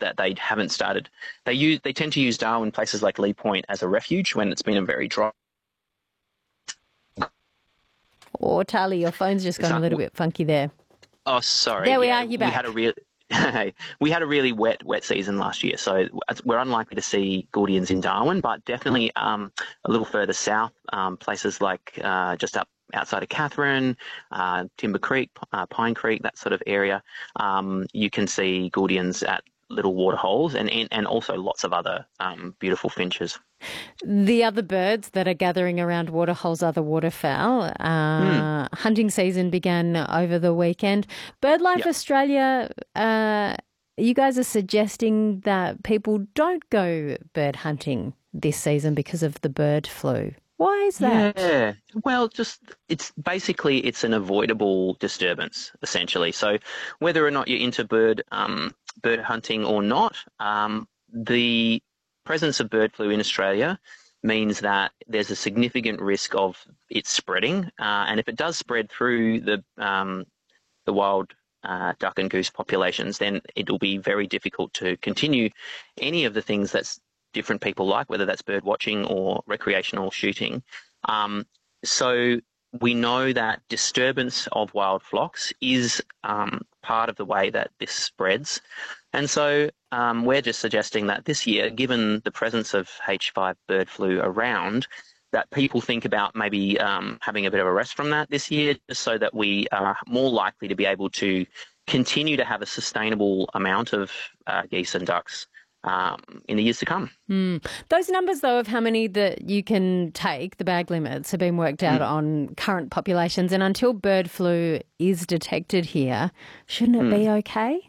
that they haven't started. They tend to use Darwin, places like Lee Point, as a refuge when it's been a very dry. Oh, Tali, your phone's just gone a little bit funky there. Oh, sorry. There we are. You're back. We had a really wet season last year, so we're unlikely to see Gordians in Darwin, but definitely a little further south, places like just up outside of Katherine, Timber Creek, Pine Creek, that sort of area. You can see Gordians at little waterholes and also lots of other beautiful finches. The other birds that are gathering around waterholes are the waterfowl. Hunting season began over the weekend. BirdLife Australia, you guys are suggesting that people don't go bird hunting this season because of the bird flu. Why is that? Yeah, well, it's an avoidable disturbance, essentially. So whether or not you're into bird hunting or not, the presence of bird flu in Australia means that there's a significant risk of it spreading, and if it does spread through the wild duck and goose populations, then it'll be very difficult to continue any of the things that different people like, whether that's bird watching or recreational shooting. So we know that disturbance of wild flocks is part of the way that this spreads. And so we're just suggesting that this year, given the presence of H5 bird flu around, that people think about maybe having a bit of a rest from that this year, just so that we are more likely to be able to continue to have a sustainable amount of geese and ducks in the years to come. Those numbers, though, of how many that you can take, the bag limits, have been worked out on current populations. And until bird flu is detected here, shouldn't it be okay?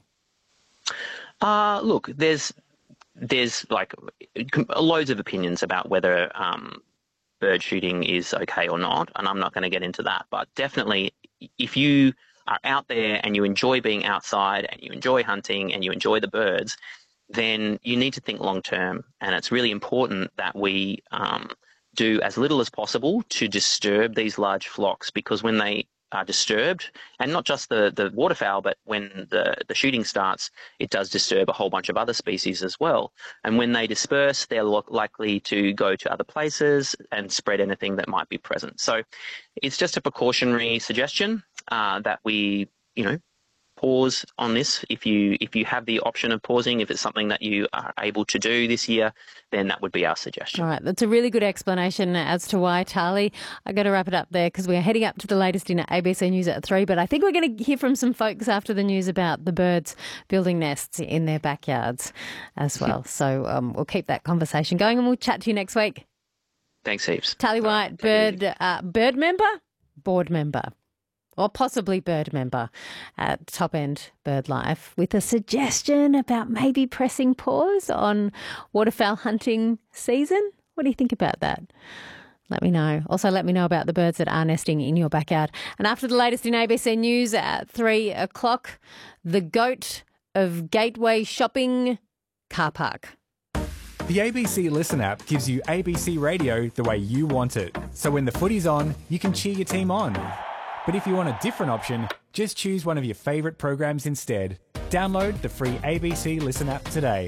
Look, there's like loads of opinions about whether bird shooting is okay or not, and I'm not going to get into that. But definitely, if you are out there and you enjoy being outside and you enjoy hunting and you enjoy the birds, then you need to think long term. And it's really important that we do as little as possible to disturb these large flocks, because when they are disturbed, and not just the waterfowl, but when the shooting starts, it does disturb a whole bunch of other species as well. And when they disperse, they're likely to go to other places and spread anything that might be present. So it's just a precautionary suggestion that we, pause on this. If you have the option of pausing, if it's something that you are able to do this year, then that would be our suggestion. All right, that's a really good explanation as to why, Tali. I've got to wrap it up there because we're heading up to the latest in ABC News at 3, but I think we're going to hear from some folks after the news about the birds building nests in their backyards as well. So we'll keep that conversation going and we'll chat to you next week. Thanks heaps. Tali White, board member, or possibly bird member at Top End BirdLife, with a suggestion about maybe pressing pause on waterfowl hunting season. What do you think about that? Let me know. Also, let me know about the birds that are nesting in your backyard. And after the latest in ABC News at 3 o'clock, the goat of gateway shopping, car park. The ABC Listen app gives you ABC radio the way you want it. So when the footy's on, you can cheer your team on. But if you want a different option, just choose one of your favourite programs instead. Download the free ABC Listen app today.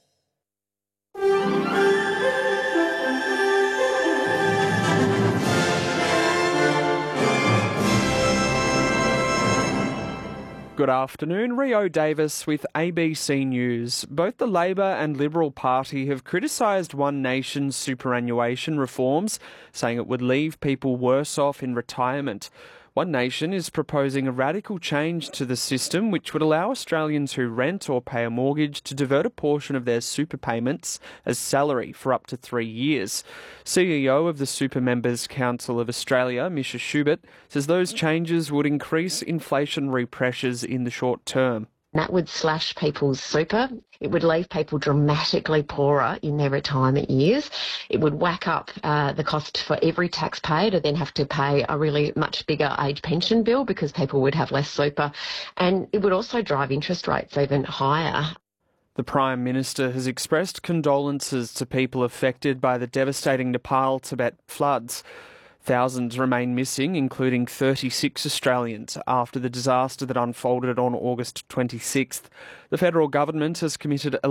Good afternoon, Rio Davis with ABC News. Both the Labor and Liberal Party have criticised One Nation's superannuation reforms, saying it would leave people worse off in retirement. One Nation is proposing a radical change to the system which would allow Australians who rent or pay a mortgage to divert a portion of their super payments as salary for up to 3 years. CEO of the Super Members Council of Australia, Misha Schubert, says those changes would increase inflationary pressures in the short term. That would slash people's super. It would leave people dramatically poorer in their retirement years. It would whack up the cost for every taxpayer to then have to pay a really much bigger age pension bill because people would have less super. And it would also drive interest rates even higher. The Prime Minister has expressed condolences to people affected by the devastating Nepal-Tibet floods. Thousands remain missing, including 36 Australians, after the disaster that unfolded on August 26th. The federal government has committed